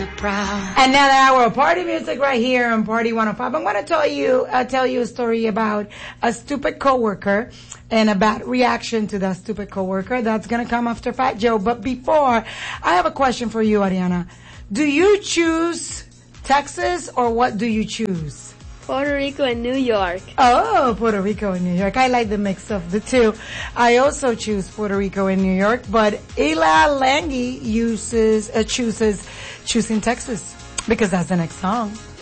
And now that our party music right here on Party 105, I'm going to tell you a story about a stupid coworker and a bad reaction to that stupid coworker. That's going to come after Fat Joe. But before, I have a question for you, Ariana. Do you choose Texas or what do you choose? Puerto Rico and New York. Oh, Puerto Rico and New York. I like the mix of the two. I also choose Puerto Rico and New York, but Ila Langi chooses choosing Texas because that's the next song.